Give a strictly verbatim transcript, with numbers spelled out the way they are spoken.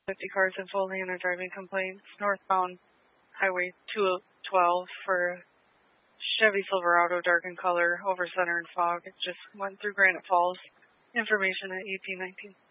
fifty cars in full lane are driving complaints northbound Highway two twelve for Chevy Silverado, dark in color, over center and fog. It just went through Granite Falls. Information at eighteen nineteen.